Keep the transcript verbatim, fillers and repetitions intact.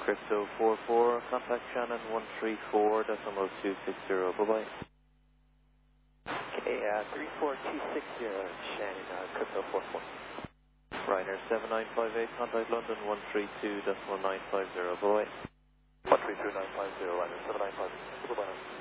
Crypto four four, contact Shannon one three four decimal two six zero, bye-bye. Okay, uh, three four two six zero, Shannon, uh, Crypto four four. Ryanair seven nine five eight, contact London one three two decimal nine five zero, bye-bye. one three two nine five zero, Ryanair seven nine five, bye-bye.